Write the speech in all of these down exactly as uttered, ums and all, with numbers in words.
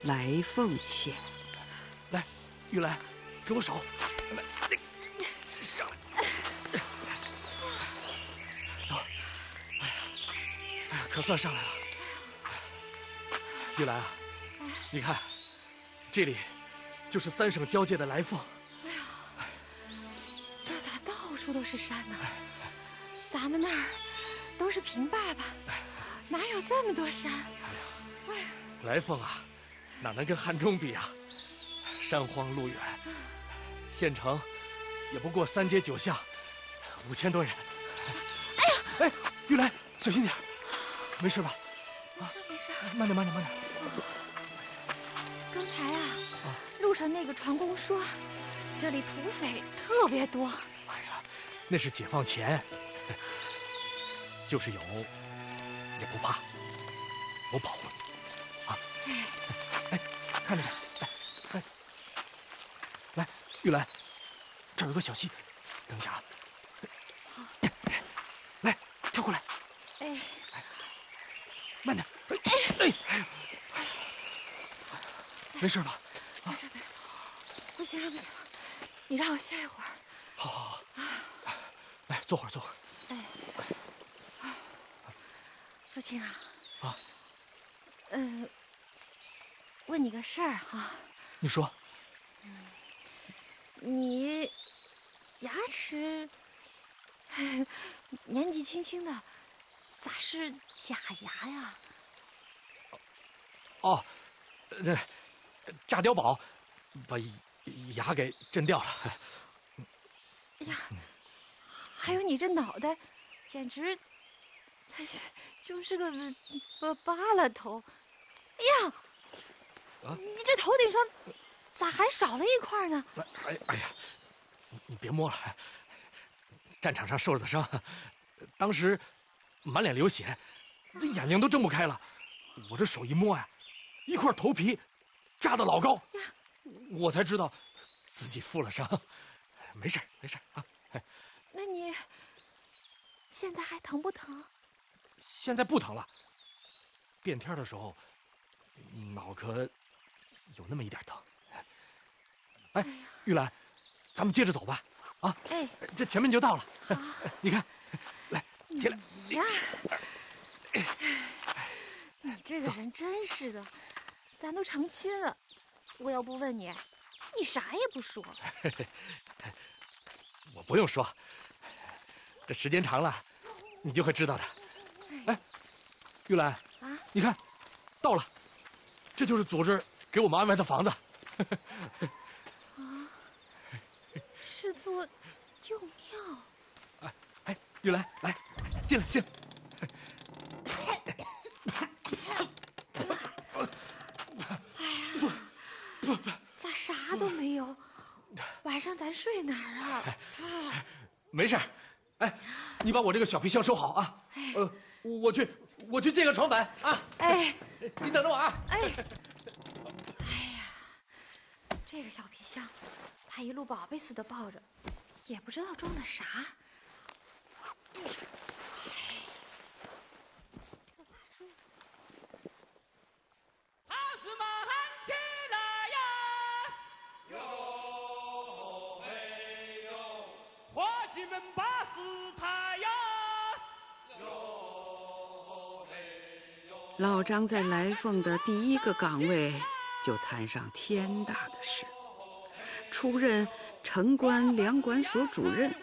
来凤县。 来，玉兰，给我手，来，上来，走。哎呀，哎呀，可算上来了。玉兰啊，你看，这里就是三省交界的来凤。 哎呀，这咋到处都是山呢？咱们那儿都是平坝坝，哪有这么多山？哎呀， 来凤啊，哪能跟汉中比啊？山荒路远，县城也不过三街九巷，五千多人。 哎呀， 哎，玉兰，小心点，没事吧？ 没事没事， 慢点慢点慢点。 刚才啊，啊路上那个船工说，这里土匪特别多。 哎呀，那是解放前，就是有也不怕，我保护你啊！哎，哎，看着点，来来来，玉兰，这儿有个小溪，等一下啊。 好， 来，跳过来。 哎， 慢点。哎哎哎，没事吧？ 没事没事，不行了不行了，你让我歇一会儿。 好好好，来坐会儿坐会儿。 哎，父亲啊。 啊。 呃，问你个事儿哈。 你说。 嗯，你牙齿年纪轻轻的，咋是假牙呀？ 哦，那炸碉堡把牙给震掉了。 哎呀，还有你这脑袋，简直就是个巴巴拉头。哎呀，啊、你这头顶上咋还少了一块呢？ 哎哎呀，你别摸了，战场上受了的伤，当时满脸流血，这眼睛都睁不开了。我这手一摸呀，一块头皮扎得老高，我才知道自己负了伤。没事没事啊。 那你现在还疼不疼？ 现在不疼了。变天的时候，脑壳有那么一点疼。哎，玉兰，咱们接着走吧。啊， 哎， 这前面就到了。 好， 你看，来，进来。 你呀，你这个人真是的，咱都成亲了，我要不问你，你啥也不说。 我不用说，这时间长了，你就会知道的。哎，玉兰啊，你看，到了，这就是组织给我们安排的房子。 啊，是座旧庙。 哎哎，玉兰，来，进来进来。 哎呀，咋啥都没有？晚上咱睡哪儿啊？ 哎、没事，哎，你把我这个小皮箱收好啊。哎、呃，我去，我去借个床板啊。 哎， 你等着我啊。 哎，哎呀，这个小皮箱，他一路宝贝似的抱着，也不知道装的啥。哎，这咋睡？ 孩子们起来呀！哟嘿哟，伙计们把事抬呀！哟嘿哟。 老张在来凤的第一个岗位就摊上天大的事，出任城关粮管所主任。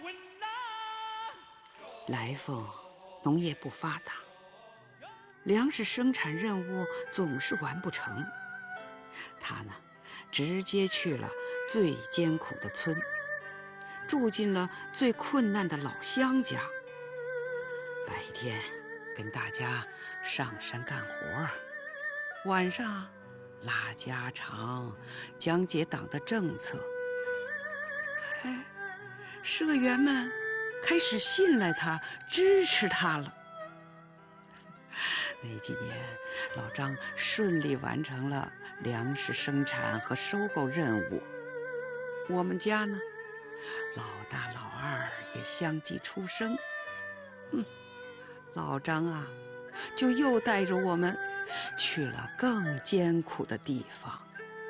来凤农业不发达，粮食生产任务总是完不成。他呢，直接去了最艰苦的村，住进了最困难的老乡家。白天跟大家上山干活，晚上拉家常，讲解党的政策。哎，社员们开始信赖他，支持他了。那几年，老张顺利完成了粮食生产和收购任务。我们家呢，老大老二也相继出生。嗯，老张啊，就又带着我们去了更艰苦的地方。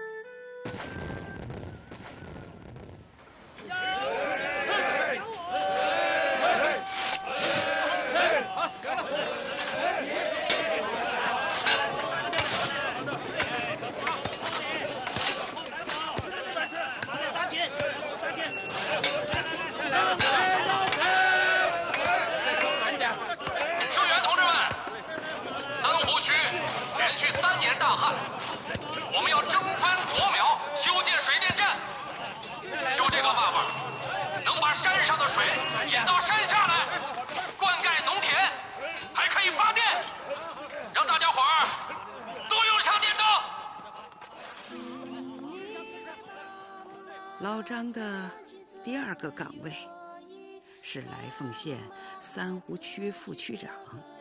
老张的第二个岗位是来凤县三湖区副区长。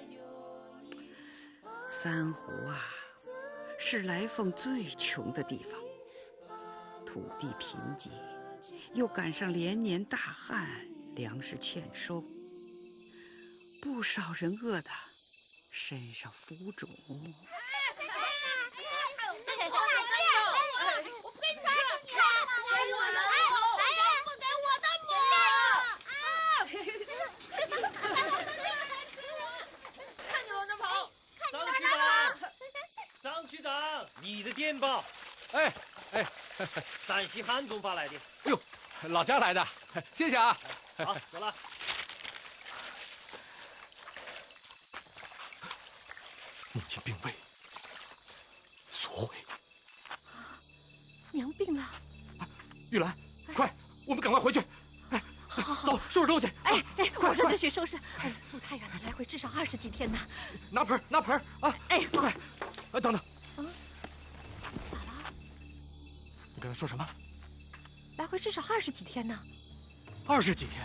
三湖啊，是来凤最穷的地方，土地贫瘠，又赶上连年大旱，粮食欠收，不少人饿得身上浮肿。 你的电报， 哎哎， 陕西汉中发来的。 哎呦，老家来的，谢谢啊。 好，走了。 母亲病危，索回。 娘病了。 玉兰，快，我们赶快回去。哎， 好好好， 走，收拾东西。 哎哎，马上就去收拾。哎，路太远了，来回至少二十几天呢。 拿盆，拿盆啊！ 哎， 快！哎，等等。 嗯，咋了？ 你刚才说什么？ 来回至少二十几天呢。 二十几天。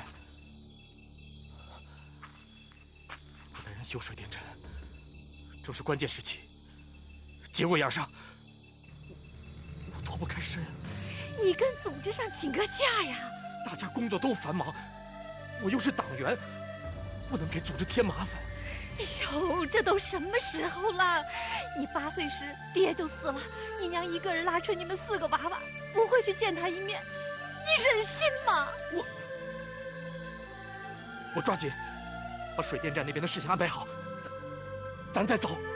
我带人修水电站，正是关键时期，节骨眼上，我我脱不开身。 你跟组织上请个假呀！ 大家工作都繁忙，我又是党员，不能给组织添麻烦。 哎呦，这都什么时候了？你八岁时爹就死了，你娘一个人拉扯你们四个娃娃，不会去见他一面，你忍心吗？ 我我抓紧把水电站那边的事情安排好，咱咱再走。